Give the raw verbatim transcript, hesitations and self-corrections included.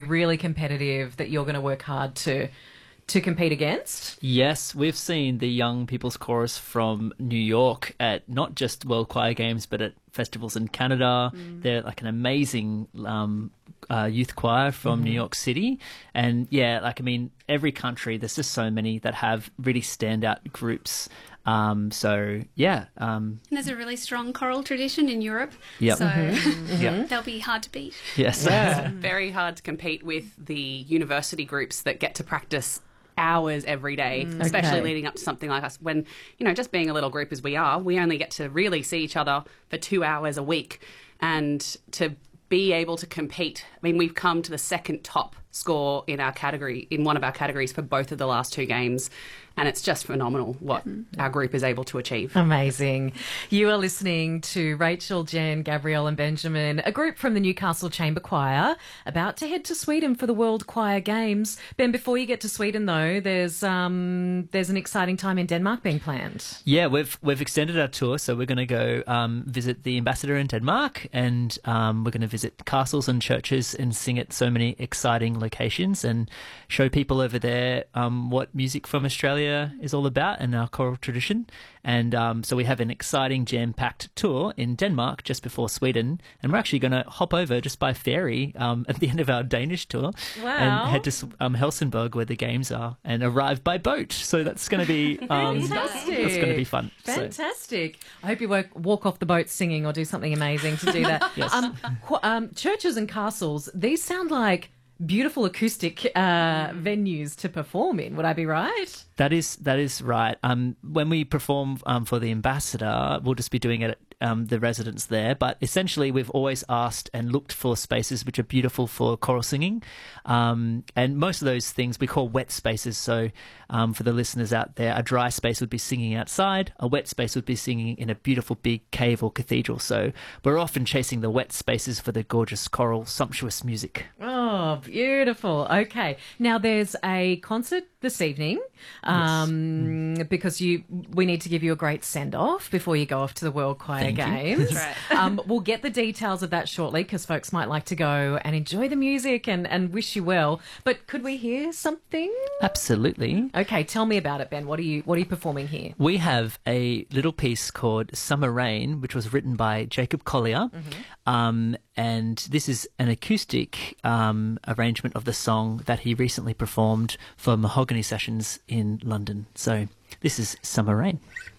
really competitive that you're going to work hard to to compete against? Yes, we've seen the Young People's Chorus from New York at not just World Choir Games, but at festivals in Canada. Mm. They're like an amazing um, uh, youth choir from mm-hmm. New York City. And yeah, like, I mean, every country, there's just so many that have really standout groups. Um, so, yeah. Um, and there's a really strong choral tradition in Europe. Yep. So mm-hmm. yep. they'll be hard to beat. Yes. Yeah. Very hard to compete with the university groups that get to practice hours every day, mm, especially okay. leading up to something like us. When, you know, just being a little group as we are, we only get to really see each other for two hours a week. And to be able to compete, I mean, we've come to the second top score in our category, in one of our categories for both of the last two games. And it's just phenomenal what our group is able to achieve. Amazing. You are listening to Rachel, Jen, Gabrielle and Benjamin, a group from the Newcastle Chamber Choir, about to head to Sweden for the World Choir Games. Ben, before you get to Sweden, though, there's um, there's an exciting time in Denmark being planned. Yeah, we've we've extended our tour, so we're going to go um, visit the ambassador in Denmark, and um, we're going to visit castles and churches and sing at so many exciting locations and show people over there um, what music from Australia is all about and our choral tradition. And um, so we have an exciting jam-packed tour in Denmark just before Sweden, and we're actually going to hop over just by ferry um, at the end of our Danish tour. Wow. And head to um, Helsingborg where the games are and arrive by boat. So that's going to be um, fantastic. That's going to be fun. Fantastic. So. I hope you work, walk off the boat singing or do something amazing to do that. Yes. um, qu- um, churches and castles, these sound like beautiful acoustic uh, venues to perform in. Would I be right? That is that is right. Um, when we perform um, for the ambassador, we'll just be doing it at um, the residence there. But essentially, we've always asked and looked for spaces which are beautiful for choral singing. Um, and most of those things we call wet spaces. So um, for the listeners out there, a dry space would be singing outside. A wet space would be singing in a beautiful big cave or cathedral. So we're often chasing the wet spaces for the gorgeous choral, sumptuous music. Oh, beautiful. Okay. Now there's a concert this evening um, yes. because you we need to give you a great send-off before you go off to the World Choir Thank Games. Right. um, we'll get the details of that shortly because folks might like to go and enjoy the music and, and wish you well. But could we hear something? Absolutely. Okay, tell me about it, Ben. What are you what are you performing here? We have a little piece called Summer Rain, which was written by Jacob Collier. Mm-hmm. Um, and this is an acoustic um, arrangement of the song that he recently performed for Mahogany Sessions in London. So this is Summer Rain.